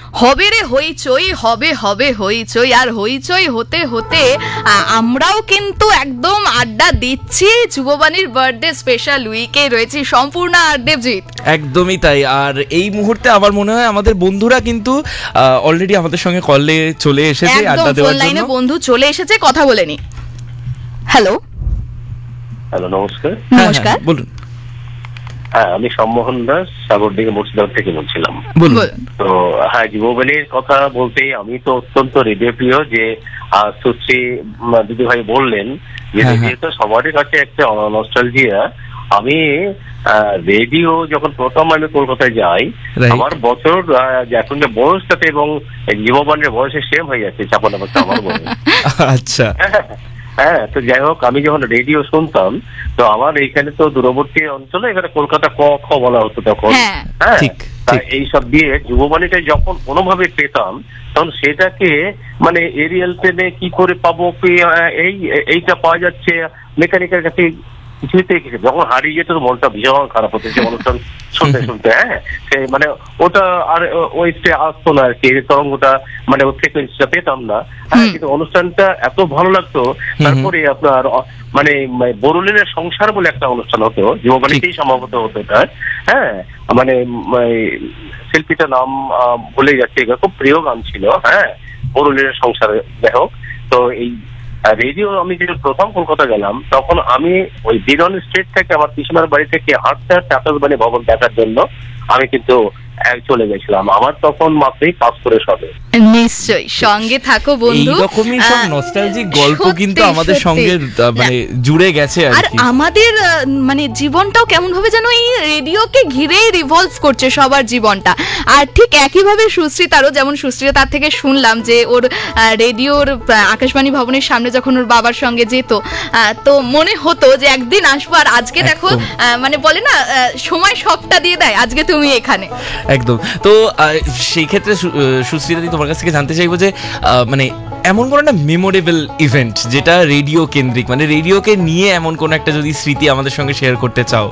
হবে রে হইচই, হবে হবে হইচই, আর হইচই হতে হতে আমরাও কিন্তু একদম আড্ডা দিচ্ছি। যুববাণীর বার্থডে স্পেশাল উইকে রয়েছে সম্পূর্ণ আর দেবজিৎ। একদমই তাই। আর এই মুহূর্তে আমার মনে হয় আমাদের বন্ধুরা কিন্তু অলরেডি আমাদের সঙ্গে কলে চলে এসেছে আড্ডা দেওয়ার জন্য। লাইনে বন্ধু চলে এসেছে, কথা বলে নি। হ্যালো হ্যালো, নমস্কার। নমস্কার, বলুন। হ্যাঁ, আমি সম্মোহন দাস, সাগরদিঘি মুর্শিদাবাদ থেকে বলছিলাম। তো হ্যাঁ, যুববাণীর কথা বলতে আমি তো অত্যন্ত রেডিও প্রিয়। যে সুশ্রী দিদি ভাই বললেন যে রেডিও তো সবারই কাছে একটা নস্টালজিয়া। আমি রেডিও যখন প্রথম আমি কলকাতায় যাই, আমার বছর এখন যে বয়সটাতে এবং যুববাণীর বয়সে সেম হয়ে যাচ্ছে, চাপানো আমার বয়স। আচ্ছা, হ্যাঁ। তো যাই হোক, আমি যখন রেডিও শুনতাম, তো আমার এইখানে তো দূরবর্তী অঞ্চলে এখানে কলকাতা ক খ বলা হতো তখন। হ্যাঁ, এইসব দিয়ে যুববাণীটা যখন কোনোভাবে পেতাম, তখন সেটাকে মানে এরিয়াল ট্রেনে কি করে পাবো, এইটা পাওয়া যাচ্ছে মেকানিকের কাছে কিছুতেই কিছু, যখন হারিয়ে যেত মনটা ভীষণ খারাপ হতো সে অনুষ্ঠান শুনতে শুনতে। হ্যাঁ, সে মানে ওটা আর ওইটা আসতো না আর কি, তরঙ্গটা মানে ওর ফ্রিকোয়েন্সিটা পেতাম না। হ্যাঁ, কিন্তু অনুষ্ঠানটা এত ভালো লাগতো। তারপরে আপনার মানে বরুলিনের সংসার বলে একটা অনুষ্ঠান হতো, যুববাণীতেই সম্ভবত হতো এটা। হ্যাঁ, মানে শিল্পীটার নাম ভুলে যাচ্ছে, খুব প্রিয় গান ছিল। হ্যাঁ, বরুলিনের সংসার। যাই হোক, তো এই রেডিও আমি যখন প্রথম কলকাতা গেলাম, তখন আমি ওই বিরন স্ট্রিট থেকে আমার পিছনের বাড়ি থেকে হাঁটতে হাঁটতে আকাশবাণী ভবন দেখার জন্য আমি কিন্তু চলে গেছিলাম। আমার তখন মাত্রই পাস করে সবে। নিশ্চয়ই সঙ্গে থাকো বন্ধু। এইরকমই সব নস্টালজিক গল্প কিন্তু আমাদের সঙ্গে মানে জুড়ে গেছে আর আমাদের মানে জীবনটাও কেমন ভাবে যেন এই রেডিওকে ঘিরেই রিভলভ করছে সবার জীবনটা। আর ঠিক একই ভাবে সুশ্রীতারও, যেমন সুশ্রীতা তার থেকে শুনলাম যে ওর রেডিওর আকাশবাণী ভবনের সামনে যখন ওর বাবার সঙ্গে যেত, তো মনে হতো যে একদিন আসবো। আর আজকে দেখো মানে বলে না, সময় সবটা দিয়ে দেয়, আজকে তুমি এখানে। একদম। তো সেই ক্ষেত্রে সুশ্রীতা, তোমার কাছ থেকে জানতে চাইবো যে মানে এমন কোনো একটা মেমোরেবল ইভেন্ট যেটা রেডিও কেন্দ্রিক, মানে রেডিওকে নিয়ে এমন কোনো একটা যদি স্মৃতি আমাদের সঙ্গে শেয়ার করতে চাও।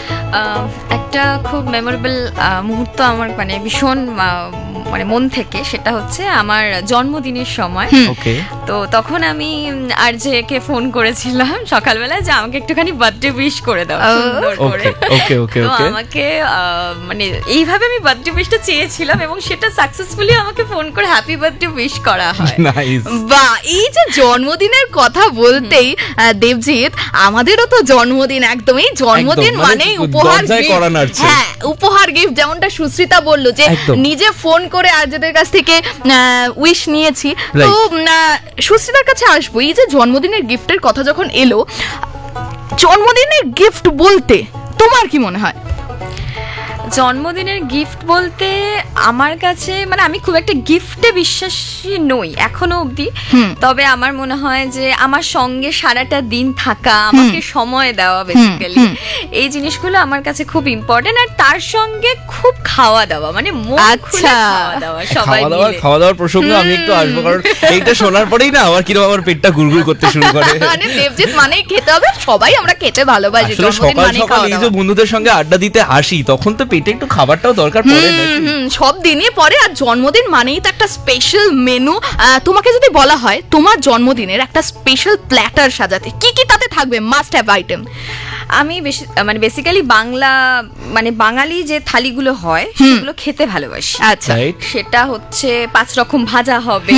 একটা খুব মেমোরেবল মুহূর্ত আমার মানে ভীষণ মানে মন থেকে, সেটা হচ্ছে আমার জন্মদিনের সময়। তো তখন আমি আরজেকে ফোন করেছিলাম সকালবেলা যে আমাকে একটুখানি বার্থডে উইশ করে দাও সুন্দর করে। তো আমাকে মানে এইভাবে আমি বার্থডে উইশটা চেয়েছিলাম এবং সেটা সাকসেসফুলি আমাকে ফোন করে হ্যাপি বার্থডে উইশ করা হয়। বাহ, এই যে জন্মদিনের কথা বলতেই দেবজিৎ, আমাদেরও তো জন্মদিন। একদম এই জন্মদিন মানে উপহার গিফট। হ্যাঁ, উপহার গিফট, যেমনটা সুশ্রীতা বললো যে নিজে ফোন করে আরজেদের কাছ থেকে উইশ নিয়েছি। তো সুশ্রীতার কাছে আসবো, এই যে জন্মদিনের গিফটের কথা যখন এলো, জন্মদিনের গিফট বলতে তোমার কি মনে হয়? জন্মদিনের গিফট বলতে আমার কাছে মানে আমি খুব একটা গিফটে বিশ্বাসী নই এখনো অবধি। তবে আমার মনে হয় যে আমার সঙ্গে সারাটা দিন থাকা, আমাকে সময় দেওয়া, বেসিক্যালি এই জিনিসগুলো আমার কাছে খুব ইম্পর্টেন্ট। আর তার সঙ্গে খুব খাওয়া দাওয়া, মানে মন খুলে খাওয়া দাওয়া, সবাই মিলে খাওয়া দাওয়ার প্রসঙ্গ আমি একটু আসবো, কারণ এইটা শোনার পরেই না আমার কিরকম আমার পেটটা গুড়গুড় করতে শুরু করে। মানে দেবজিৎ মানেই খেতে হবে, সবাই আমরা খেতে ভালোবাসি। সকাল সকাল এই যে বন্ধুদের সঙ্গে আড্ডা দিতে আসি, তখন তো পেটে একটু খাবারটাও দরকার পড়ে না? সব দিনই পরে। আর জন্মদিন মানেই তো একটা স্পেশাল মেনু। তোমাকে যদি বলা হয় তোমার জন্মদিনের একটা স্পেশাল প্ল্যাটার সাজাতে, কি কি তাতে থাকবে মাস্ট হ্যাভ আইটেম? আমি মানে বেসিক্যালি বাংলা মানে বাঙালি যে থালিগুলো হয় সেগুলো খেতে ভালোবাসি। আচ্ছা, সেটা হচ্ছে 5 রকম ভাজা হবে,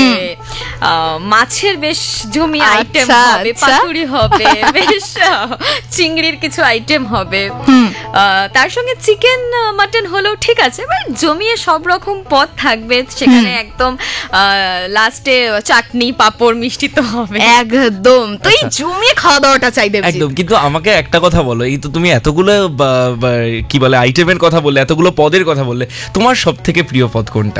মাছের বেশ জমি আইটেম হবে, পাতুরি হবে, বেশ চিংড়ির কিছু আইটেম হবে, তার সঙ্গে চিকেন মাটন হলেও ঠিক আছে, জমিয়ে সব রকম পদ থাকবে সেখানে। একদম লাস্টে চাটনি, পাঁপড়, মিষ্টি তো হবে একদম। তো এই জমিয়ে খাওয়া দাওয়াটা চাই দেবজিৎ। একদম। কিন্তু আমাকে একটা কথা বলো, এই তো তুমি এতগুলো কি বলে আইটেমের কথা বললে, এতগুলো পদের কথা বললে, তোমার সব থেকে প্রিয় পদ কোনটা?